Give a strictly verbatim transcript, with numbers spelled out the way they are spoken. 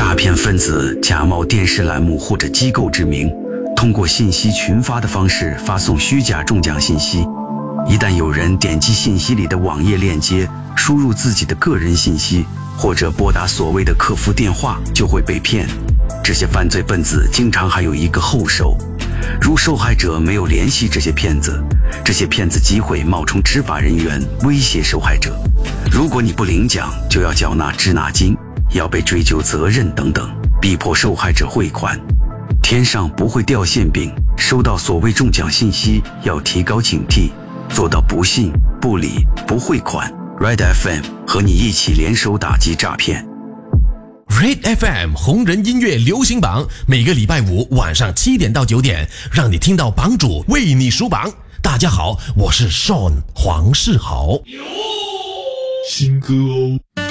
诈骗分子假冒电视栏目或者机构之名，通过信息群发的方式发送虚假中奖信息。一旦有人点击信息里的网页链接，输入自己的个人信息，或者拨打所谓的客服电话，就会被骗。这些犯罪分子经常还有一个后手，如受害者没有联系这些骗子，这些骗子机会冒充执法人员威胁受害者，如果你不领奖，就要缴纳滞纳金，要被追究责任等等，逼迫受害者汇款。天上不会掉馅饼，收到所谓中奖信息要提高警惕，做到不信、不理、不汇款。 Red F M 和你一起联手打击诈骗。 Red F M 红人音乐流行榜，每个礼拜五晚上七点到九点，让你听到榜主为你数榜。大家好，我是 Sean 黄世豪。 新歌哦。